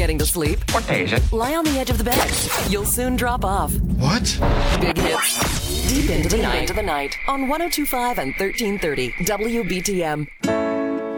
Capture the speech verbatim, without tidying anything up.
getting to sleep? Or deze. Lie on the edge of the bed. You'll soon drop off. What? Big hits. Deep into the night. Into the night on one oh two point five and thirteen thirty W B T M.